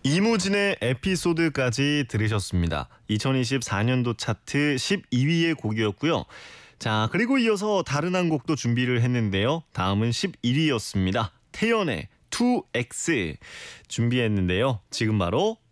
이무진의 에피소드까지 들으셨습니다. 2024년도 차트 12위의 곡이었고요. 자, 그리고 이어서 다른 한 곡도 준비를 했는데요. 다음은 11위였습니다. 태연의 2X 준비했는데요. 지금 바로